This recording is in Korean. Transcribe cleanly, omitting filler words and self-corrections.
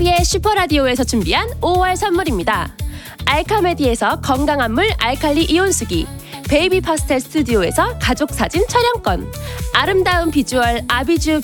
B2B의 슈퍼라디오에서 준비한 5월 선물입니다. 알카메디에서 건강한 물 알칼리 이온수기, 베이비 파스텔 스튜디오에서 가족사진 촬영권, 아름다운 비주얼 아비주